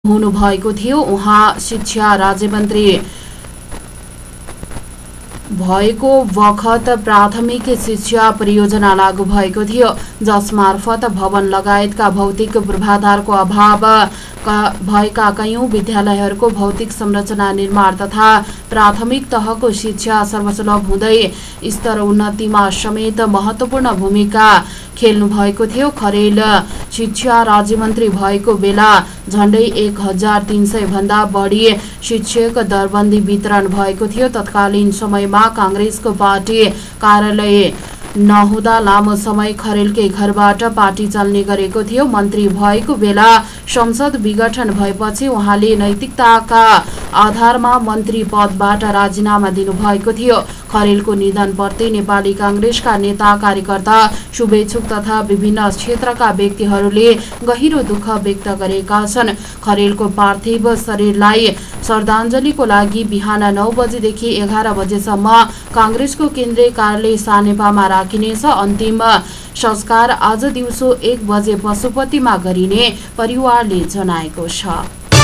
हुनुभएको थियो। उहाँ शिक्षा राज्यमन्त्री भएको बखत प्राथमिक शिक्षा परियोजना लागू भएको थियो, जसमार्फत भवन लगायतका भौतिक पूर्वाधारको अभाव भएका कैयौं विद्यालयहरूको भौतिक संरचना निर्माण तथा प्राथमिक तहको शिक्षा सर्वसुलभ हुँदै स्तर उन्नतिमा समेत महत्त्वपूर्ण भूमिका खेल्नु भएको थियो। खरेल शिक्षा राज्यमन्त्री भएको बेला झण्डै 1300 भन्दा बढी शिक्षक दरबन्दी वितरण भएको थियो। तत्कालीन समयमा कांग्रेसको पार्टी कार्यालय नहुँदा लामो समय खरेलकै घरबाट पार्टी चल्ने गरेको थियो। मन्त्री भएको बेला संसद विघटन भएपछि उहाँले नैतिकताका आधारमा मन्त्री पदबाट राजीनामा दिनुभएको थियो। खरेलको निधनप्रति नेपाली कांग्रेसका नेता, कार्यकर्ता, शुभेच्छुक तथा विभिन्न क्षेत्रका व्यक्तिहरूले गहिरो दुःख व्यक्त गरेका छन्। खरेलको पार्थिव शरीरलाई श्रद्धाञ्जलीको लागि बिहान 9 बजेदेखि 11 बजेसम्म कांग्रेसको केन्द्रीय कार्यालय सानेपामा राखिनेछ। अन्तिम संस्कार आज दिउँसो 1 बजे पशुपतिमा गरिने परिवारले जनाएको छ।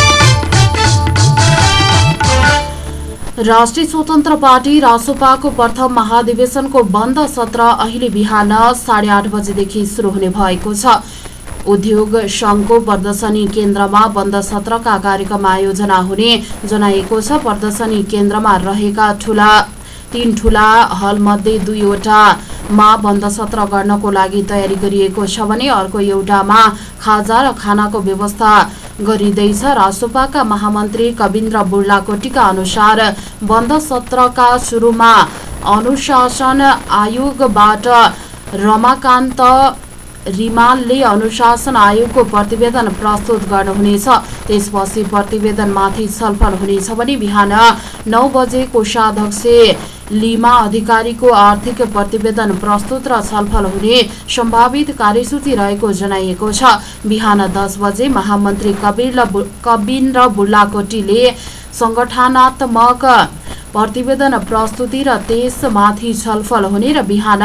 राष्ट्रिय स्वतन्त्र पार्टी रासोपाको प्रथम महाधिवेशनको बन्द सत्र अहिले बिहान 8:30 बजेदेखि सुरु हुने भएको छ। उद्योग संघको प्रदर्शनी केन्द्रमा बन्द सत्रका कार्यक्रम आयोजना हुने जनाइएको छ। प्रदर्शनी केन्द्रमा रहेका 3 ठूला हलमध्ये 2वटामा बन्द सत्र गर्नको लागि तयारी गरिएको छ भने अर्को एउटामा खाजा र खानाको व्यवस्था गरिँदैछ। रासोपाका महामन्त्री कविन्द्र बुर्लाकोटीका अनुसार बन्द सत्रका सुरुमा अनुशासन आयोगबाट रमाकान्त रिमालले अनुशासन आयोगको प्रतिवेदन प्रस्तुत गर्नुहुनेछ। त्यसपछि प्रतिवेदनमाथि छलफल हुनेछ भने बिहान 9 बजे कोषाध्यक्ष लिमा अधिकारीको आर्थिक प्रतिवेदन प्रस्तुत र छलफल हुने सम्भावित कार्यसूची रहेको जनाइएको छ। बिहान 10 बजे महामन्त्री कविन्द्र बुर्लाकोटीले संगठनात्मक प्रतिवेदन प्रस्तुति र त्यसमाथि छलफल हुने र बिहान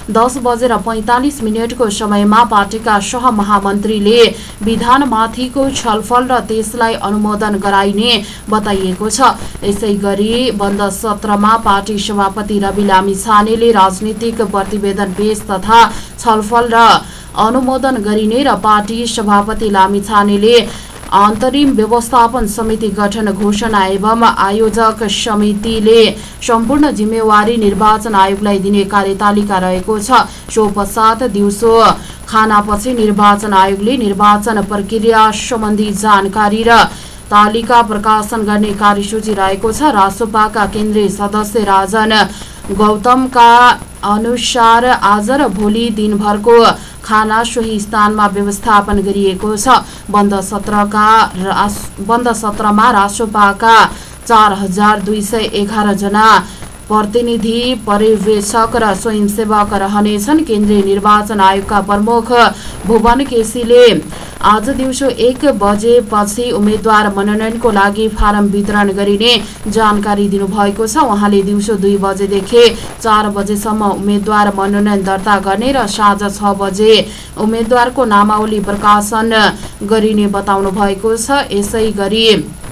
10:45 को समयमा पार्टीका सहमहामन्त्रीले विधानमाथिको छलफल र त्यसलाई अनुमोदन गराइने बताइएको छ। यसैगरी बन्द सत्रमा पार्टी सभापति रवि लामिछानेले राजनीतिक प्रतिवेदन पेश तथा छलफल र अनुमोदन गरिने र पार्टी सभापति लामिछानेले अन्तरिम व्यवस्थापन समिति गठन घोषणा एवं आयोजक समितिले सम्पूर्ण जिम्मेवारी निर्वाचन आयोगलाई दिने कार्यतालिका रहेको छ। सो पश्चात दिउँसो खानापछि निर्वाचन आयोगले निर्वाचन प्रक्रिया सम्बन्धी जानकारी र तालिका प्रकाशन गर्ने कार्यसूची रहेको छ। रासोपाका केन्द्रीय सदस्य राजन गौतमका अनुसार आज र भोलि दिनभरको खाना सोही स्थानमा व्यवस्थापन गरिएको छ। बन्द सत्रमा रासोपाका 4211 जना प्रतिनिधि, पर्यवेक्षक र स्वयंसेवक रहनेछन्। केन्द्रीय निर्वाचन आयोगका प्रमुख भुवन केसीले आज दिउँसो 1 बजेपछि उम्मेद्वार मनोनयनको लागि फारम वितरण गरिने जानकारी दिनुभएको छ। उहाँले दिउँसो 2 बजेदेखि 4 बजेसम्म उम्मेद्वार मनोनयन दर्ता गर्ने र साँझ 6 बजे उम्मेद्वारको नामावली प्रकाशन गरिने बताउनु भएको छ। यसैगरी